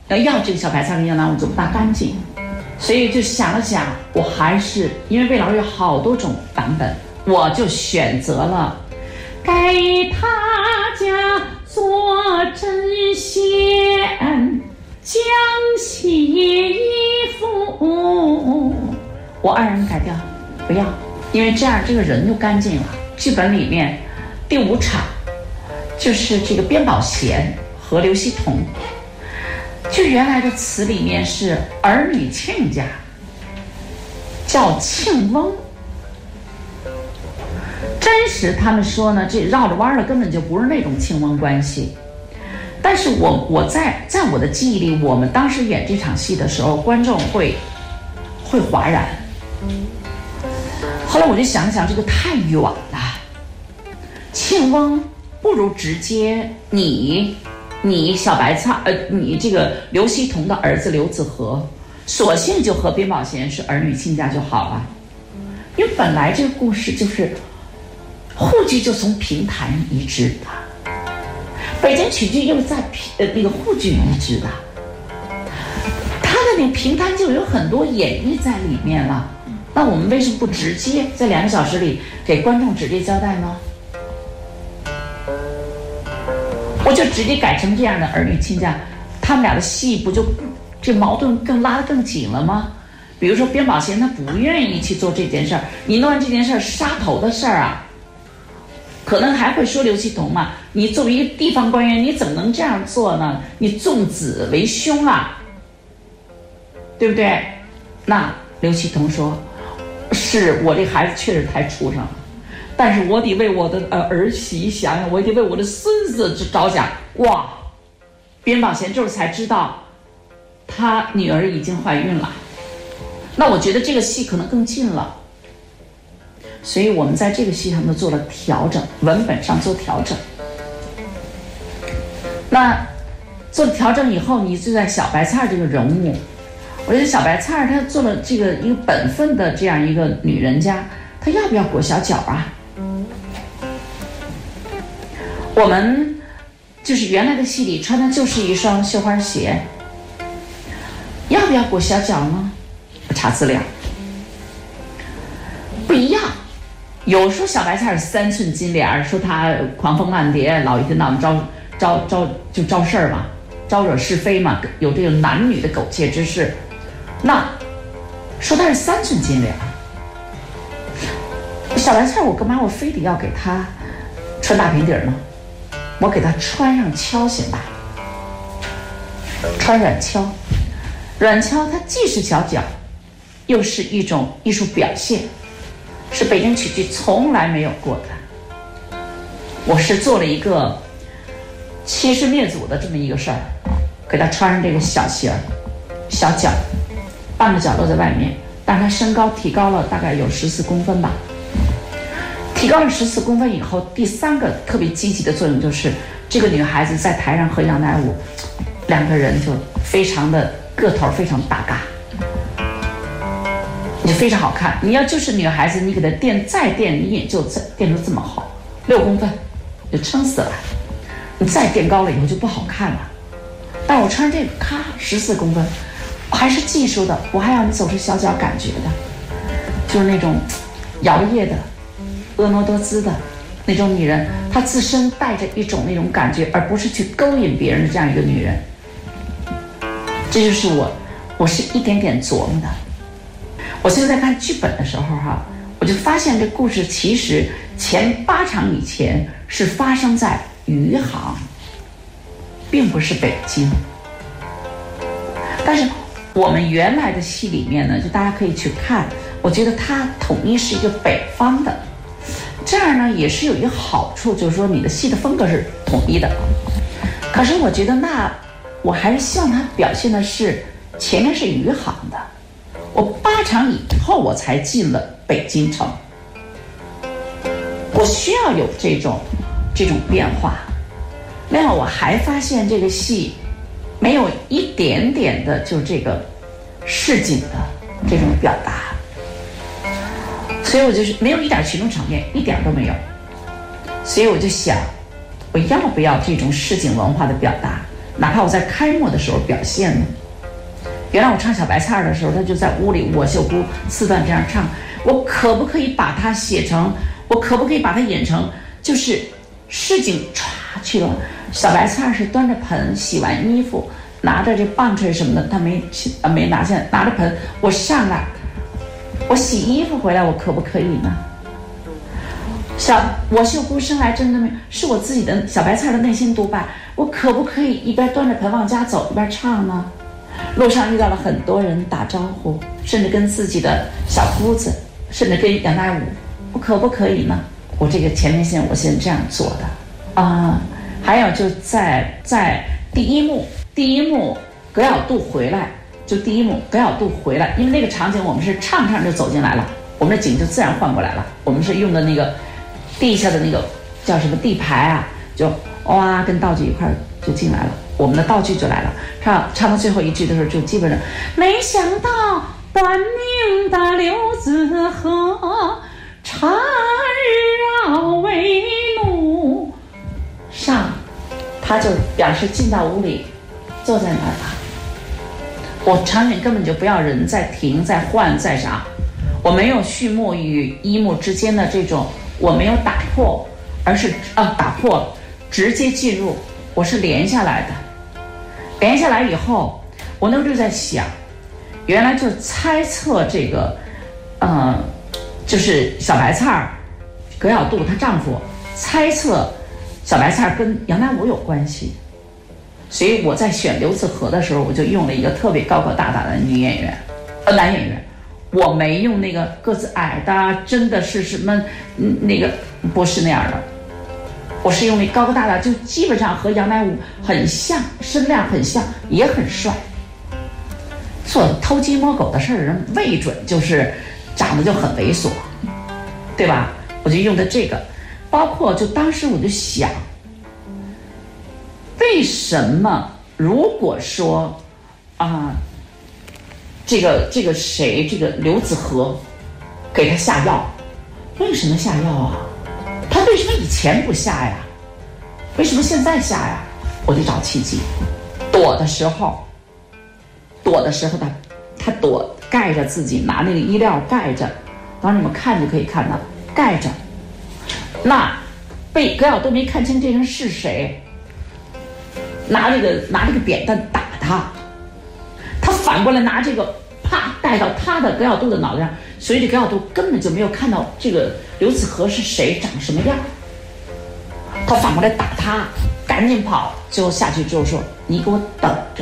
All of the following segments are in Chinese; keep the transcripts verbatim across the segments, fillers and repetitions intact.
要要这个小白菜跟杨楠，我怎么大干净？所以就想了想，我还是因为魏老师有好多种版本，我就选择了给他家做针线，将洗衣服。我二人改掉，不要，因为这样这个人就干净了。剧本里面第五场就是这个边宝贤和刘希彤，就原来的词里面是儿女亲家，叫庆翁。真实他们说呢，这绕着弯的根本就不是那种庆翁关系。但是我我在在我的记忆里，我们当时演这场戏的时候，观众会会哗然。后来我就想想，这个太远了。庆翁不如直接你你小白菜呃，你这个刘希彤的儿子刘子和，索性就和边宝贤是儿女亲家就好了。因为本来这个故事就是沪剧就从评弹移植的，北京曲剧又在呃那个沪剧移植的，它的那个评弹就有很多演绎在里面了。那我们为什么不直接在两个小时里给观众直接交代呢？我就直接改成这样的儿女亲家，他们俩的戏不就这矛盾更拉得更紧了吗？比如说边宝贤他不愿意去做这件事儿，你弄完这件事儿杀头的事儿啊，可能还会说刘希彤嘛，你作为一个地方官员，你怎么能这样做呢？你纵子为凶啊，对不对？那刘希彤说，是我这孩子确实太畜生了，但是我得为我的呃儿媳想想，我得为我的孙子着想。哇，边宝贤这才知道他女儿已经怀孕了。那我觉得这个戏可能更近了，所以我们在这个戏上都做了调整，文本上做调整。那做了调整以后，你就在小白菜这个人物，我觉得小白菜她做了这个一个本分的这样一个女人家，她要不要裹小脚啊？我们就是原来的戏里穿的就是一双绣花鞋，要不要裹小脚呢？我查资料，不一样。有说小白菜是三寸金莲，说她狂风暗蝶，老一天到晚招招招就招事儿嘛，招惹是非嘛，有这个男女的苟且之事。那说她是三寸金莲，小白菜我干嘛我非得要给她穿大平底呢？我给她穿上跷行吧？穿软跷，软跷它既是小脚，又是一种艺术表现，是北京曲剧从来没有过的。我是做了一个欺师灭祖的这么一个事儿，给他穿上这个小鞋儿，小脚，半个脚露在外面，但是他身高提高了大概有十四公分吧。提高了十四公分以后，第三个特别积极的作用就是，这个女孩子在台上和杨乃武两个人就非常的个头非常大嘎，就非常好看。你要就是女孩子，你给她垫再垫，你也就垫出这么好，六公分就撑死了。你再垫高了以后就不好看了。但我穿这个，咔，十四公分，我还是技术的，我还要你走出小脚感觉的，就是那种摇曳的、婀娜多姿的那种女人，她自身带着一种那种感觉，而不是去勾引别人的这样一个女人。这就是我，我是一点点琢磨的。我现在在看剧本的时候哈，我就发现这故事其实前八场以前是发生在余杭，并不是北京。但是我们原来的戏里面呢，就大家可以去看，我觉得它统一是一个北方的，这样呢也是有一个好处，就是说你的戏的风格是统一的。可是我觉得那我还是希望它表现的是前面是余杭的，我八场以后我才进了北京城，我需要有这种这种变化。另外我还发现这个戏没有一点点的就这个市井的这种表达，所以我就是没有一点群众场面，一点都没有。所以我就想，我要不要这种市井文化的表达？ 哪怕我在开幕的时候表现呢？原来我唱小白菜的时候，他就在屋里我秀姑四段这样唱，我可不可以把它写成，我可不可以把它演成，就是市井歘去了，小白菜是端着盆洗完衣服，拿着这棒槌什么的，他没呃没拿下，拿着盆我上来，我洗衣服回来，我可不可以呢？小我秀姑生来真的没是我自己的小白菜的内心独白，我可不可以一边端着盆往家走一边唱呢？路上遇到了很多人打招呼，甚至跟自己的小姑子，甚至跟杨乃武，我可不可以呢？我这个前列腺我现在这样做的啊、呃，还有就在在第一幕第一幕葛晓度回来，就第一幕葛晓度回来，因为那个场景我们是唱唱就走进来了，我们的景就自然换过来了，我们是用的那个地下的那个叫什么地牌啊，就哇跟道具一块就进来了，我们的道具就来了，唱唱到最后一句的时候就基本上没想到短命的刘子和缠绕为奴上，他就表示进到屋里坐在那儿了。我场景根本就不要人在停在换在啥，我没有序幕与一幕之间的这种我没有打破，而是啊打破了，直接进入，我是连下来的。连下来以后，我那时候就在想，原来就猜测这个，呃，就是小白菜儿，葛晓度她丈夫猜测小白菜儿跟杨乃武有关系，所以我在选刘子和的时候，我就用了一个特别高高大大的女演员，呃男演员。我没用那个个子矮的，真的是什么，嗯，那个不是那样的。我是用那高高大大，就基本上和杨乃武很像，身量很像，也很帅。做偷鸡摸狗的事儿，人未准就是长得就很猥琐，对吧？我就用的这个，包括就当时我就想，为什么如果说啊？呃这个这个谁，这个刘子和给他下药，为什么下药啊？他为什么以前不下呀？为什么现在下呀？我就找契机。躲的时候，躲的时候他他躲盖着自己，拿那个衣料盖着，当然你们看就可以看到盖着。那被葛晓度没看清这人是谁，拿这个拿这个扁担打他。他反过来拿这个啪带到他的葛晓度的脑袋上，所以这葛晓度根本就没有看到这个刘子和是谁，长什么样。他反过来打他，赶紧跑，最后下去之后说：“你给我等着。”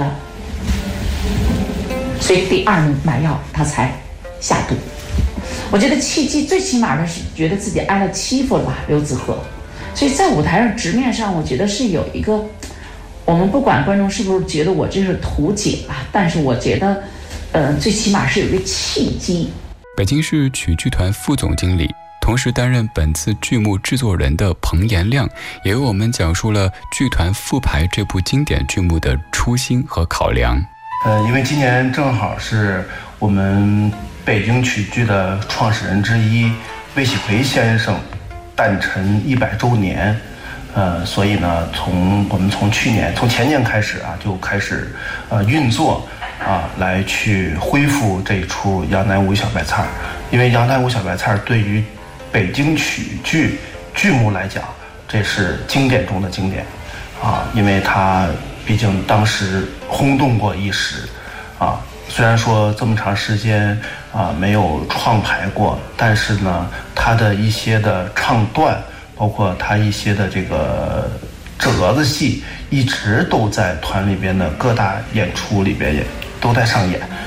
所以第二幕买药他才下毒。我觉得契机最起码的是觉得自己挨了欺负了吧，刘子和。所以在舞台上直面上，我觉得是有一个。我们不管观众是不是觉得我这是图解啊，但是我觉得，呃，最起码是有一个契机。 北京市曲剧团副总经理，同时担任本次剧目制作人的彭延亮，也为我们讲述了剧团复排这部经典剧目的初心和考量。 呃，因为今年正好是我们北京曲剧的创始人之一魏喜奎先生诞辰一百周年。呃，所以呢，从我们从去年、从前年开始啊，就开始呃运作啊，来去恢复这一出《杨乃武小白菜》。因为《杨乃武小白菜》对于北京曲剧剧目来讲，这是经典中的经典啊，因为它毕竟当时轰动过一时啊。虽然说这么长时间啊没有创排过，但是呢，它的一些的唱段。包括他一些的这个折子戏，一直都在团里边的各大演出里边也都在上演。